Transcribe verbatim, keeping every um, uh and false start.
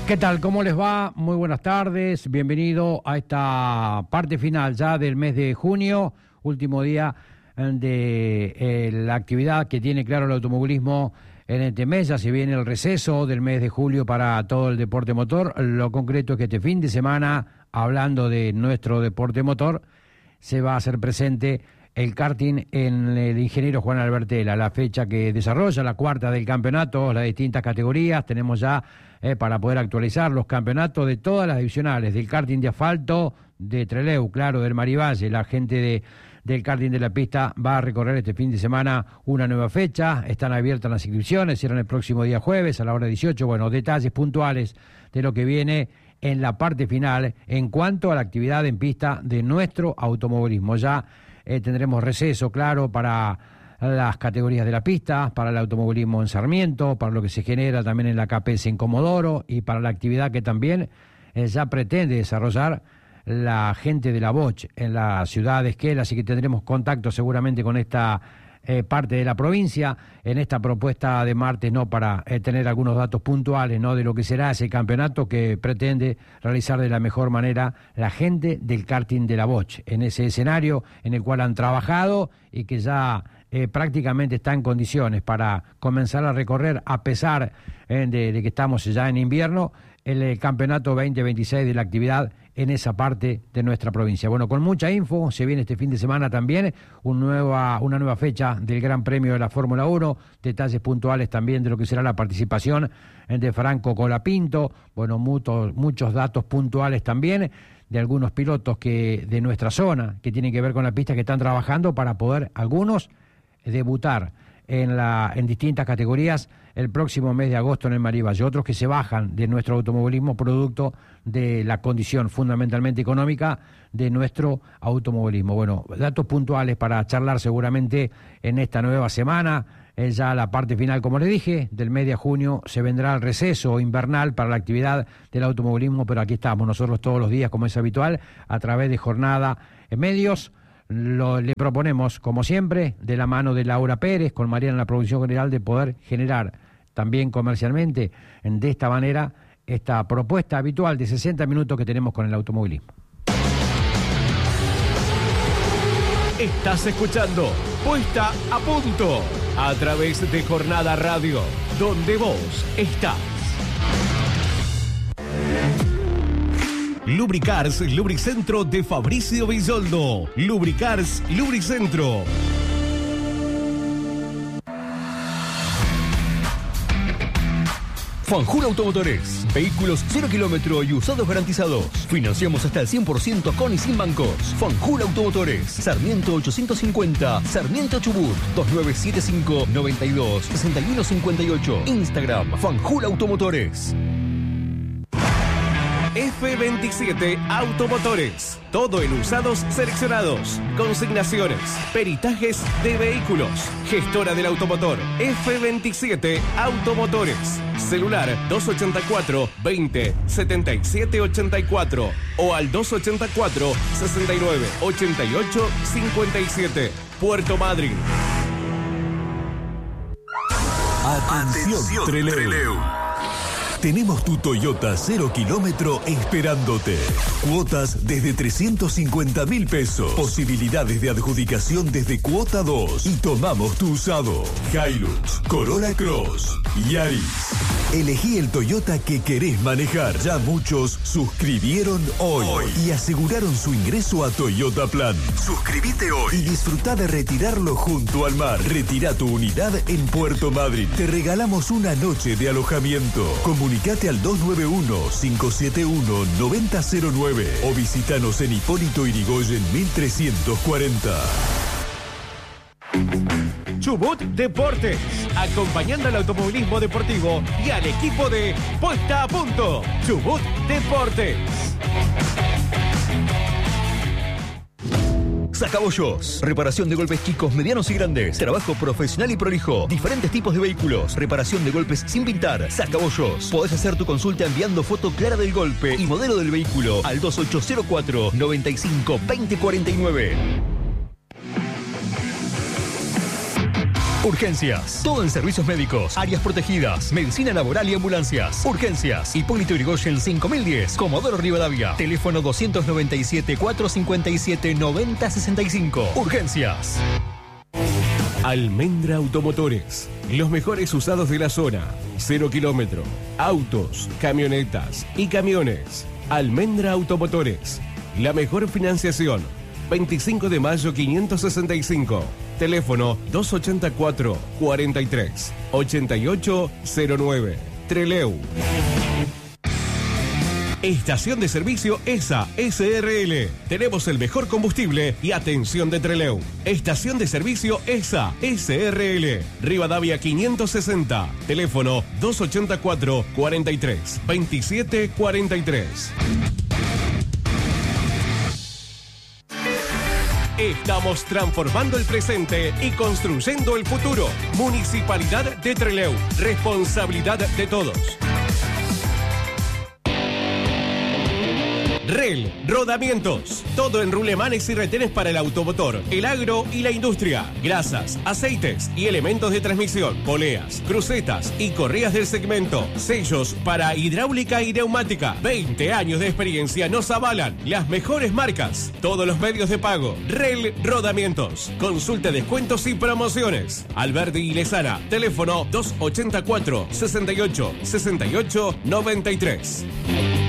¿Qué tal? ¿Cómo les va? Muy buenas tardes. Bienvenido a esta parte final ya del mes de junio, último día de eh, la actividad que tiene claro el automovilismo en este mes. Ya se viene el receso del mes de julio para todo el deporte motor. Lo concreto es que este fin de semana, hablando de nuestro deporte motor, se va a hacer presente el karting en el ingeniero Juan Albertela, la fecha que desarrolla la cuarta del campeonato, las distintas categorías. Tenemos ya eh, para poder actualizar los campeonatos de todas las divisionales, del karting de asfalto, de Trelew, claro, del Marivalle. La gente de, del karting de la pista va a recorrer este fin de semana una nueva fecha. Están abiertas las inscripciones, cierran el próximo día jueves a la hora dieciocho. Bueno, detalles puntuales de lo que viene en la parte final en cuanto a la actividad en pista de nuestro automovilismo. Ya Eh, tendremos receso, claro, para las categorías de la pista, para el automovilismo en Sarmiento, para lo que se genera también en la K P S en Comodoro y para la actividad que también eh, ya pretende desarrollar la gente de la Bosch en la ciudad de Esquel. Así que tendremos contacto seguramente con esta eh, parte de la provincia en esta propuesta de martes, ¿no? Para eh, tener algunos datos puntuales, ¿no? De lo que será ese campeonato que pretende realizar de la mejor manera la gente del karting de la Bosch, en ese escenario en el cual han trabajado y que ya eh, prácticamente está en condiciones para comenzar a recorrer, a pesar eh, de, de que estamos ya en invierno, el, el campeonato veinte veintiséis de la actividad en esa parte de nuestra provincia. Bueno, con mucha info, se viene este fin de semana también un nueva, una nueva fecha del Gran Premio de la Fórmula uno, detalles puntuales también de lo que será la participación de Franco Colapinto, bueno, muchos, muchos datos puntuales también de algunos pilotos que de nuestra zona, que tienen que ver con la pista, que están trabajando para poder, algunos, debutar en, la, en distintas categorías el próximo mes de agosto en el Marivalle, otros que se bajan de nuestro automovilismo producto de la condición fundamentalmente económica de nuestro automovilismo. Bueno, datos puntuales para charlar seguramente en esta nueva semana, es ya la parte final, como les dije, del mes de junio se vendrá el receso invernal para la actividad del automovilismo, pero aquí estamos nosotros todos los días, como es habitual, a través de Jornada en Medios. Lo, le proponemos, como siempre, de la mano de Laura Pérez, con Mariana en la producción general, de poder generar también comercialmente de esta manera esta propuesta habitual de sesenta minutos que tenemos con el automovilismo. Estás escuchando Puesta a Punto a través de Jornada Radio, donde vos estás. Lubricars Lubricentro de Fabricio Villoldo. Lubricars Lubricentro. Fanjul Automotores. Vehículos cero kilómetro y usados garantizados. Financiamos hasta el cien por ciento con y sin bancos. Fanjul Automotores. Sarmiento ochocientos cincuenta. Sarmiento Chubut. dos nueve siete cinco, noventa y dos, sesenta y uno cincuenta y ocho. Instagram. Fanjul Automotores. F veintisiete Automotores. Todo en usados seleccionados. Consignaciones. Peritajes de vehículos. Gestora del automotor. F veintisiete Automotores. Celular dos ochenta y cuatro, veinte, setenta y siete ochenta y cuatro o al dos ochenta y cuatro, sesenta y nueve, ochenta y ocho, cincuenta y siete. Puerto Madryn. Atención, Trelew. Tenemos tu Toyota cero kilómetro esperándote. Cuotas desde trescientos cincuenta mil pesos. Posibilidades de adjudicación desde cuota dos. Y tomamos tu usado. Hilux, Corolla Cross, Yaris. Elegí el Toyota que querés manejar. Ya muchos suscribieron hoy, hoy y aseguraron su ingreso a Toyota Plan. Suscríbete hoy y disfruta de retirarlo junto al mar. Retira tu unidad en Puerto Madryn. Te regalamos una noche de alojamiento. Comunicate al dos nueve uno, cinco siete uno, nueve cero cero nueve o visítanos en Hipólito Yrigoyen mil trescientos cuarenta. Chubut Deportes, acompañando al automovilismo deportivo y al equipo de Puesta a Punto. Chubut Deportes. Sacabollos. Reparación de golpes chicos, medianos y grandes. Trabajo profesional y prolijo. Diferentes tipos de vehículos. Reparación de golpes sin pintar. Sacabollos. Podés hacer tu consulta enviando foto clara del golpe y modelo del vehículo al dos ocho cero cuatro, noventa y cinco, veinte cuarenta y nueve. Urgencias. Todo en servicios médicos, áreas protegidas, medicina laboral y ambulancias. Urgencias. Hipólito Yrigoyen cinco mil diez, Comodoro Rivadavia. Teléfono doscientos noventa y siete, cuatrocientos cincuenta y siete, noventa sesenta y cinco. Urgencias. Almendra Automotores. Los mejores usados de la zona. Cero kilómetro. Autos, camionetas y camiones. Almendra Automotores. La mejor financiación. veinticinco de mayo quinientos sesenta y cinco. Teléfono dos ochenta y cuatro, cuarenta y tres, ochenta y ocho cero nueve. Treleu. Estación de servicio E S A S R L. Tenemos el mejor combustible y atención de Treleu. Estación de servicio E S A S R L. Rivadavia quinientos sesenta. Teléfono dos ochenta y cuatro, cuarenta y tres, veintisiete cuarenta y tres. Estamos transformando el presente y construyendo el futuro. Municipalidad de Treleu. Responsabilidad de todos. R E L Rodamientos. Todo en rulemanes y retenes para el automotor, el agro y la industria. Grasas, aceites y elementos de transmisión. Poleas, crucetas y correas del segmento. Sellos para hidráulica y neumática. veinte años de experiencia nos avalan. Las mejores marcas. Todos los medios de pago. R E L Rodamientos. Consulte descuentos y promociones. Alberdi y Lezana. Teléfono dos ochenta y cuatro, sesenta y ocho, sesenta y ocho, noventa y tres.